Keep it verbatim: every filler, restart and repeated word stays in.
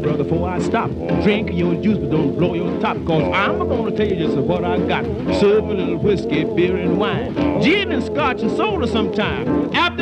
brother, before I stop. Drink your juice, but don't blow your top, cause I'm gonna tell you just what I got. Serve a little whiskey, beer, and wine. Gin and scotch and soda sometime. After